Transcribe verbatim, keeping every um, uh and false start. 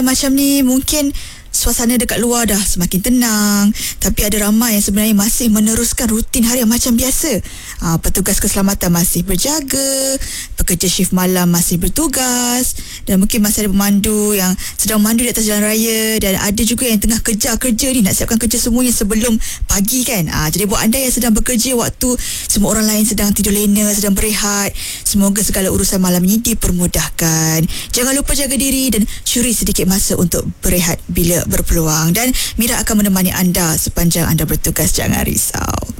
Macam ni mungkin suasana dekat luar dah semakin tenang, tapi ada ramai yang sebenarnya masih meneruskan rutin harian macam biasa. Ha, petugas keselamatan masih berjaga, pekerja shift malam masih bertugas, dan mungkin masih ada pemandu yang sedang memandu di atas jalan raya, dan ada juga yang tengah kejar kerja ni, nak siapkan kerja semuanya sebelum pagi kan. Ha, jadi buat anda yang sedang bekerja waktu semua orang lain sedang tidur lena, sedang berehat, semoga segala urusan malam ini dipermudahkan. Jangan lupa jaga diri dan curi sedikit masa untuk berehat bila berpeluang, dan Mira akan menemani anda sepanjang anda bertugas. Jangan risau.